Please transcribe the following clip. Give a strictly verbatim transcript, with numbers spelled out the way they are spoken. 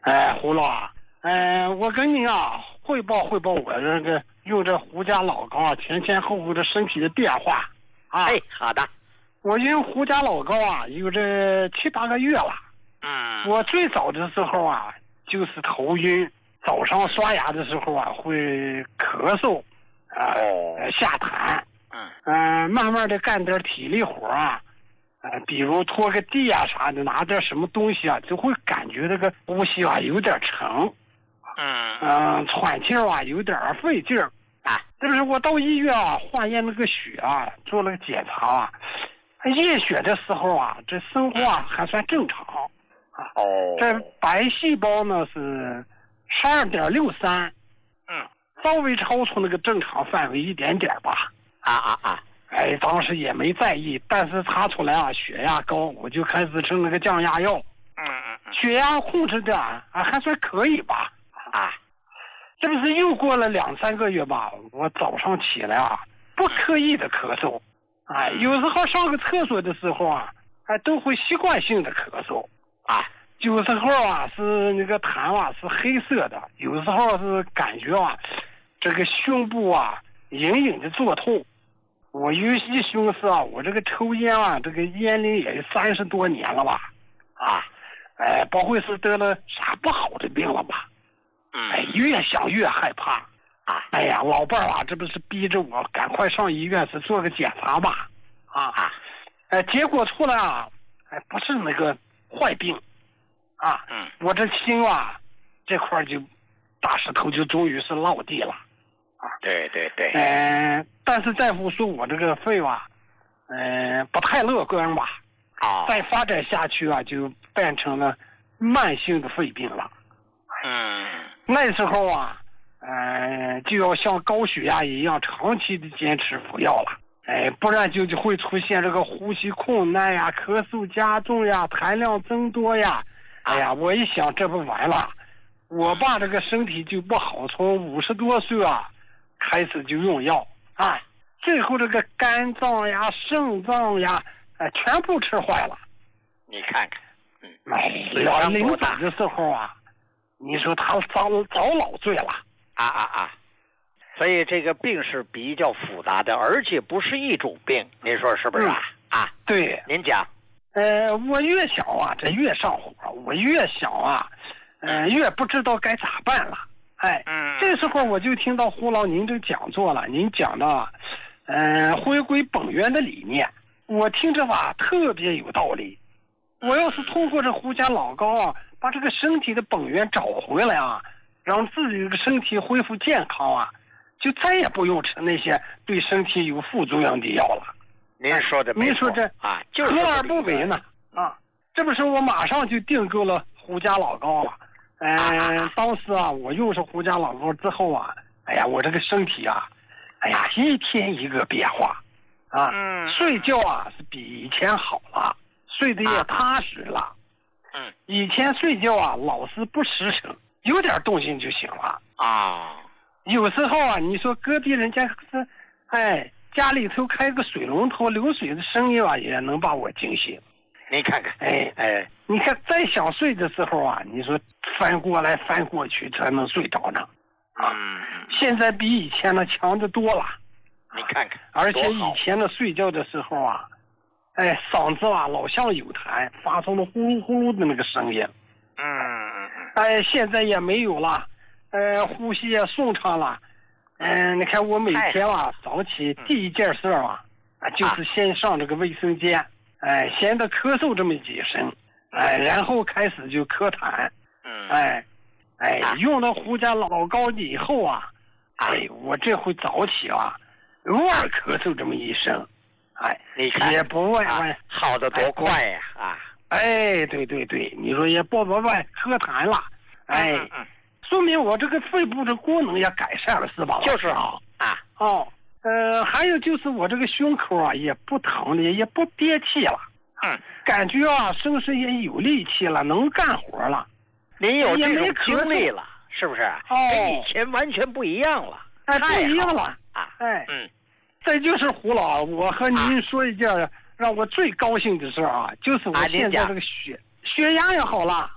哎，胡老啊，呃，我跟您啊汇报汇报我这个用这胡家老膏啊前前后后这身体的变化啊。 哎，好的。 我用胡家老膏啊有这七八个月了。 嗯。 我最早的时候啊就是头晕，早上刷牙的时候啊会咳嗽，啊、呃哦、 下痰。 嗯。 呃，慢慢的干点体力活啊。呃，比如拖个地啊啥的，拿点什么东西啊，就会感觉这个呼吸啊有点沉， 嗯嗯、呃，喘气啊有点费劲儿啊。这不是我到医院啊化验那个血啊，做了个检查啊，验血的时候啊，这生活啊还算正常啊。 哦。 这白细胞呢是十二点六三， 嗯， 稍微超出那个正常范围一点点吧。 啊啊啊！ 哎，当时也没在意，但是查出来啊血压高，我就开始吃那个降压药。 嗯嗯嗯。 血压控制的啊还算可以吧？ 啊， 这不是又过了两三个月吧？我早上起来啊不刻意的咳嗽，哎，有时候上个厕所的时候啊，哎都会习惯性的咳嗽啊。有时候啊是那个痰啊是黑色的，有时候是感觉啊这个胸部啊隐隐的作痛。我一一寻思啊，我这个抽烟啊，这个烟龄也三十多年了吧，啊，哎，不会是得了啥不好的病了吧？ 嗯， 哎，越想越害怕啊！哎呀，老伴儿啊，这不是逼着我赶快上医院是做个检查吧？啊啊，哎，结果出来啊，哎，不是那个坏病，啊， 嗯， 我这心啊，这块就大石头就终于是落地了。 对对对， 呃，但是大夫说我这个肺吧，呃，不太乐观吧？ 啊、哦， 再发展下去啊，就变成了慢性的肺病了。 嗯， 那时候啊，呃，就要像高血压一样长期的坚持服药了，哎，不然就就会出现这个呼吸困难呀、咳嗽加重呀、痰量增多呀。哎呀，我一想这不完了，我爸这个身体就不好，从五十多岁啊。开始就用药啊，最后这个肝脏呀、肾脏呀，哎、呃，全部吃坏了。 你看看，嗯， 哎，老临走的时候啊，你说他遭遭老罪了。 啊啊啊！所以这个病是比较复杂的，而且不是一种病，您说是不是啊？ 嗯、 啊， 对， 您讲。 呃，我越想啊，这越上火，我越想啊，呃，越不知道该咋办了。哎， 嗯， 这时候我就听到胡老您这讲座了，您讲的，呃，回归本源的理念，我听着吧特别有道理。我要是通过这胡家老膏啊，把这个身体的本源找回来啊，让自己的身体恢复健康啊，就再也不用吃那些对身体有副作用的药了。 您说的没错， 您说这啊，就是何而不为呢？啊，这不是我马上就订购了胡家老膏了。嗯、呃，当时啊，我用上胡家老膏之后啊，哎呀，我这个身体啊，哎呀，一天一个变化，啊， 嗯， 睡觉啊是比以前好了，睡得也踏实了。 嗯， 以前睡觉啊老是不实诚，有点动静就醒了啊。 有时候啊，你说隔壁人家是，哎，家里头开个水龙头流水的声音啊，也能把我惊醒。 您看看， 哎哎，你看再想睡的时候啊，你说翻过来翻过去才能睡着呢，啊， 嗯， 现在比以前的强得多了。 你看看， 而且以前的睡觉的时候啊，哎，嗓子啊老像有痰，发出了呼噜呼噜的那个声音。 嗯嗯嗯。 哎，现在也没有了，呃，呼吸也顺畅了。嗯、呃，你看我每天啊早起第一件事啊，啊就是先上这个卫生间。哎，先得咳嗽这么几声，哎，然后开始就咳痰， 嗯， 哎，哎，用了胡家老膏以后啊，哎，我这回早起啊，偶尔咳嗽这么一声，哎，也不问问、 啊、好的多快呀啊！ 哎，对对对，你说也不问问咳痰了，哎， 嗯嗯， 说明我这个肺部的功能也改善了，是吧？ 就是啊啊哦。呃，还有就是我这个胸口啊也不疼了，也不憋气了， 嗯， 感觉啊身上也有力气了，能干活了。 您有这种经历了，是不是？ 哦， 跟以前完全不一样了， 哎，不一样了啊！ 哎， 嗯， 再就是胡老，我和您说一件让我最高兴的事啊，就是我现在这个血、啊、血压也好了。